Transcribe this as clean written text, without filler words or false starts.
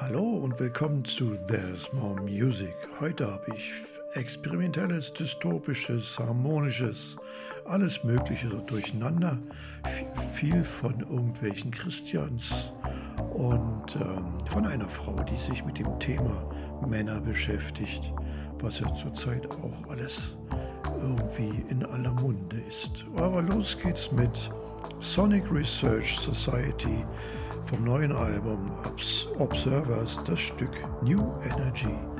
Hallo und willkommen zu There's More Music. Heute habe ich experimentelles, dystopisches, harmonisches, alles Mögliche so durcheinander. Viel von irgendwelchen Christians und von einer Frau, die sich mit dem Thema Männer beschäftigt, was ja zurzeit auch alles irgendwie in aller Munde ist. Aber los geht's mit Sonic Research Society vom neuen Album Observers, das Stück New Energy.